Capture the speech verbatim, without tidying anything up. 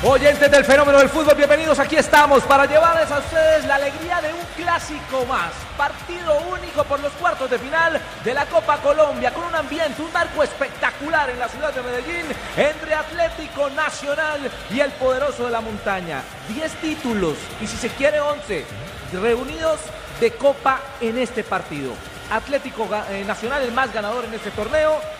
Oyentes del fenómeno del fútbol, bienvenidos, aquí estamos para llevarles a ustedes la alegría de un clásico más. Partido único por los cuartos de final de la Copa Colombia, con un ambiente, un marco espectacular en la ciudad de Medellín, entre Atlético Nacional y el poderoso de la montaña. diez títulos, y si se quiere once, reunidos de Copa en este partido. Atlético Nacional, el más ganador en este torneo,